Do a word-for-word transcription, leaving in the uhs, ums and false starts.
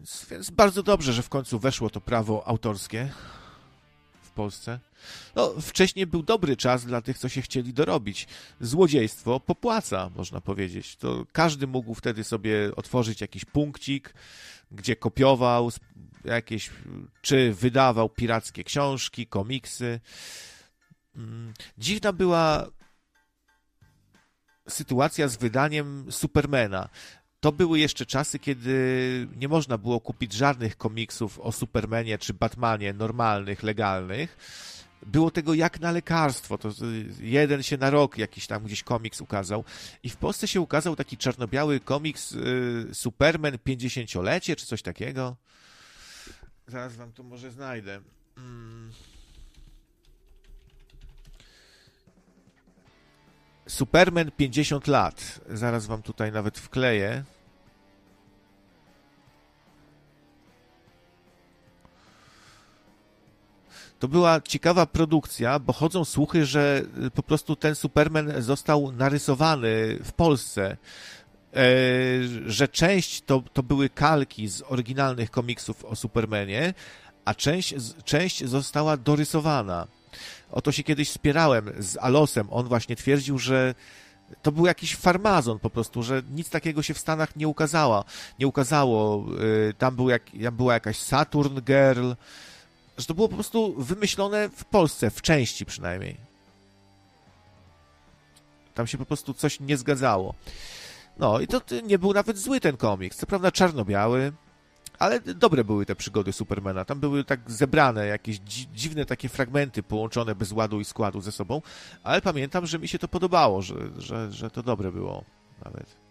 Więc, więc bardzo dobrze, że w końcu weszło to prawo autorskie w Polsce. No, wcześniej był dobry czas dla tych, co się chcieli dorobić. Złodziejstwo popłaca, można powiedzieć. To każdy mógł wtedy sobie otworzyć jakiś punkcik, gdzie kopiował jakieś, czy wydawał pirackie książki, komiksy. Dziwna była sytuacja z wydaniem Supermana. To były jeszcze czasy, kiedy nie można było kupić żadnych komiksów o Supermanie czy Batmanie normalnych, legalnych. Było tego jak na lekarstwo. To jeden się na rok jakiś tam gdzieś komiks ukazał. I w Polsce się ukazał taki czarno-biały komiks y, Superman pięćdziesięciolecie czy coś takiego. Zaraz wam to może znajdę. Hmm. Superman pięćdziesiąt lat. Zaraz wam tutaj nawet wkleję. To była ciekawa produkcja, bo chodzą słuchy, że po prostu ten Superman został narysowany w Polsce. Że część to, to były kalki z oryginalnych komiksów o Supermanie, a część, część została dorysowana. O to się kiedyś spierałem z Alosem. On właśnie twierdził, że to był jakiś farmazon po prostu, że nic takiego się w Stanach nie ukazało. Nie ukazało. Tam, był jak, tam była jakaś Saturn Girl, że to było po prostu wymyślone w Polsce, w części przynajmniej. Tam się po prostu coś nie zgadzało. No i to nie był nawet zły ten komiks. Co prawda czarno-biały, ale dobre były te przygody Supermana. Tam były tak zebrane jakieś dzi- dziwne takie fragmenty połączone bez ładu i składu ze sobą, ale pamiętam, że mi się to podobało, że, że, że to dobre było nawet.